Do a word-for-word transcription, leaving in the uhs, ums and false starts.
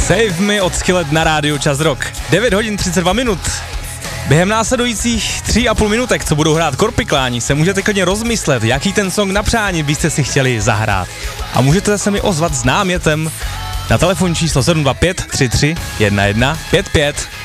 Save Me od Skillet na rádiu Čas Rock. devět hodin třicet dva minut. Během následujících tří a půl minutek, co budou hrát Korpikláni, se můžete klidně rozmyslet, jaký ten song na přání byste si chtěli zahrát. A můžete se mi ozvat s námětem na telefonní číslo sedm dva pět tři tři jedna jedna pět pět.